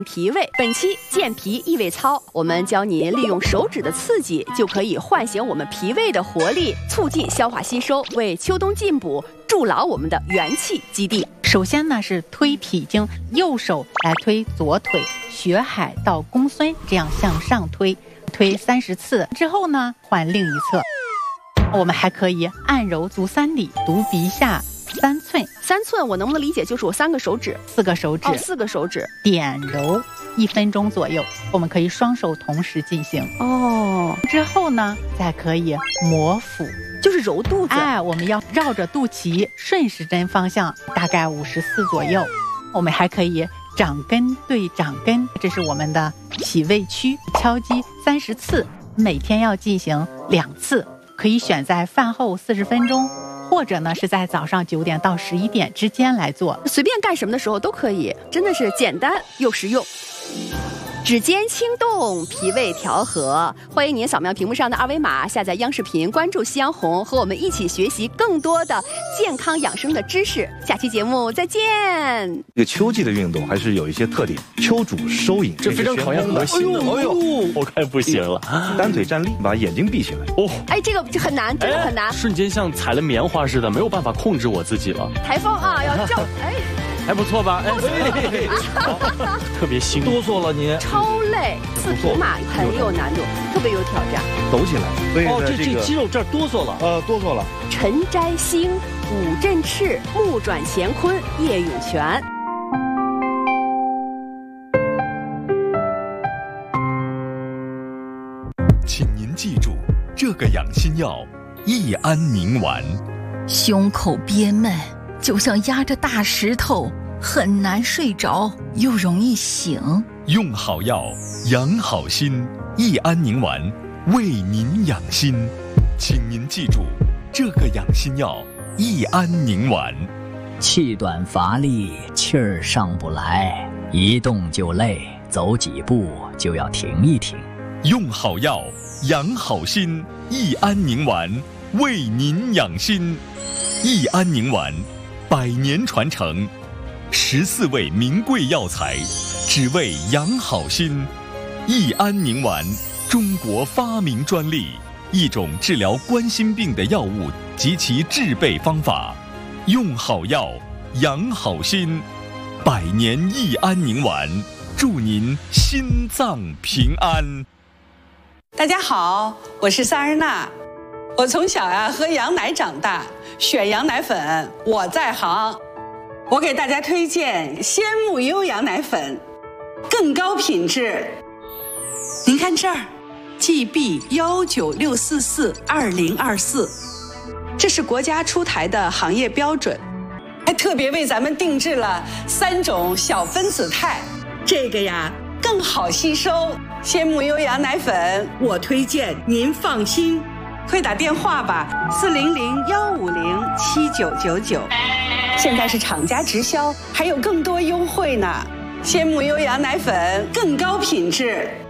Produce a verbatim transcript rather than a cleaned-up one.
脾胃，本期健脾益胃操，我们教您利用手指的刺激，就可以唤醒我们脾胃的活力，促进消化吸收，为秋冬进补筑牢我们的元气基地。 首先呢是推脾经，右手来推左腿，血海到公孙，这样向上推，推三十次之后呢，换另一侧。我们还可以按揉足三里，犊鼻下三寸， 三寸我能不能理解就是我三个手指， 四个手指， 哦，四个手指， 点揉一分钟左右。我们可以双手同时进行哦。 之后呢，再可以摩腹， 就是揉肚子。 哎，我们要绕着肚脐顺时针方向，大概五十次左右。我们还可以掌根对掌根，这是我们的脾胃区，敲击三十次，每天要进行两次，可以选在饭后四十分钟。或者呢，是在早上九点到十一点之间来做， 随便干什么的时候都可以，真的是简单又实用。指尖轻动，脾胃调和。欢迎您扫描屏幕上的二维码，下载央视频，关注夕阳红，和我们一起学习更多的健康养生的知识。下期节目再见。 这个秋季的运动还是有一些特点，秋主收引， 这非常考验核心的。哎呦，我看不行了， 单腿站立，把眼睛闭起来。哦， 哎，这个很难，真的很难， 瞬间像踩了棉花似的，没有办法控制我自己了。 台风啊，要照，哎。 还不错吧？哎，特别辛苦， 哆嗦了你， 超累，四图马很有难度，特别有挑战。 抖起来，所以哦，这这肌肉这儿哆嗦了， 呃，哆嗦了。 辰摘星，午振翅，木转乾坤，叶涌泉。 请您记住这个养心药：益安宁丸。 胸口憋闷，就像压着大石头，很难睡着，又容易醒。 用好药，养好心，益安宁丸为您养心。请您记住这个养心药：益安宁丸。 气短乏力，气儿上不来，一动就累，走几步就要停一停。 用好药，养好心，益安宁丸为您养心。益安宁丸百年传承，十四味名贵药材，只为养好心。益安宁丸，中国发明专利，一种治疗冠心病的药物及其制备方法。用好药，养好心，百年益安宁丸，祝您心脏平安。 大家好，我是萨日娜。我从小呀、啊、喝羊奶长大，选羊奶粉我在行。我给大家推荐鲜木优羊奶粉，更高品质。您看这儿 ，G B 幺九六四四二零二四，这是国家出台的行业标准，还特别为咱们定制了三种小分子肽，这个呀更好吸收。鲜木优羊奶粉，我推荐您放心。快打电话吧，四零零幺五零七九九九。现在是厂家直销，还有更多优惠呢。鲜木优羊奶粉更高品质。